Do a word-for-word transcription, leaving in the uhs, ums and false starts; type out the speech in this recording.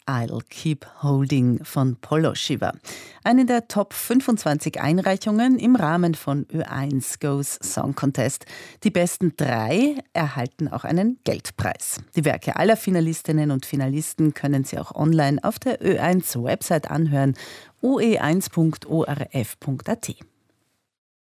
I'll Keep Holding von Polo Shiver. Eine der Top fünfundzwanzig Einreichungen im Rahmen von Ö eins Goes Song Contest. Die besten drei erhalten auch einen Geldpreis. Die Werke aller Finalistinnen und Finalisten können Sie auch online auf der Ö eins Website anhören, o e eins punkt o r f punkt a t.